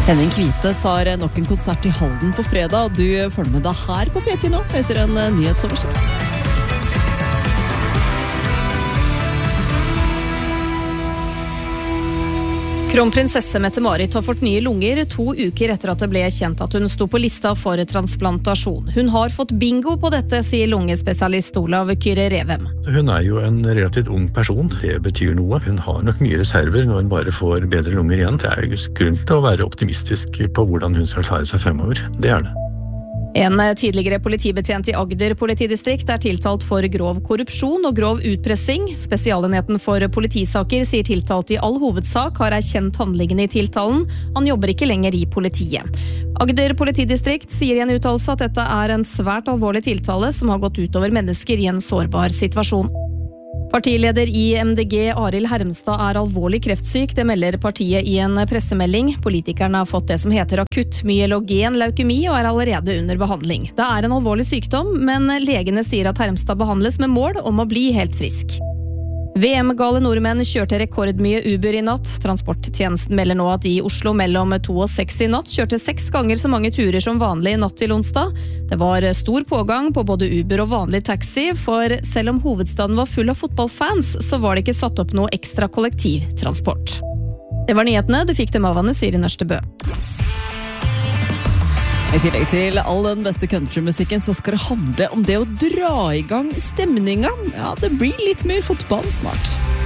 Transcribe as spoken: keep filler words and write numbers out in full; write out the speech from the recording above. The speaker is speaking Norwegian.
Henning Kvites har nok en konsert i Halden på fredag. Du følger med deg her på P ti nå etter en nyhetsoversikt. Kronprinsesse Mette-Marit har fått nye lunger to uker etter at det ble kjent at hun sto på lista for transplantasjon. Hun har fått bingo på dette, sier lungespesialist Olav Kyrre Revem. Hun er jo en relativt ung person. Det betyr noe. Hun har nok mye reserver når hun bare får bedre lunger igjen. Det er grunn til å være optimistisk på hvordan hun skal klare seg fremover. Det er det. En tidligere politibetjent i Agder politidistrikt er tiltalt for grov korrupsjon og grov utpressing. Spesialenheten for politisaker sier tiltalt i all hovedsak har erkjent handlingene i tiltalen. Han jobber ikke lenger i politiet. Agder politidistrikt sier i en uttalelse at dette er en svært alvorlig tiltale som har gått utover mennesker i en sårbar situasjon. Partileder i M D G, Arild Hermstad, er alvorlig kreftsyk. Det melder partiet i en pressemelding. Politikerne har fått det som heter akutt myelogen leukemi og er allerede under behandling. Det er en alvorlig sykdom, men legene sier at Hermstad behandles med mål om å bli helt frisk. V M-gale nordmenn kjørte rekordmye Uber i natt. Transporttjenesten melder nå at de i Oslo mellom to og seks i natt kjørte seks ganger så mange turer som vanlig natt til onsdag. Det var stor pågang på både Uber og vanlig taxi, for selv om hovedstaden var full av fotballfans, så var det ikke satt opp noe ekstra kollektivtransport. Det var nyhetene, du fikk dem av Anne Siri Nørstebø. I tillegg til all den beste countrymusikken så skal det handle om det å dra i gang stemninga. Ja, det blir litt mer fotball snart.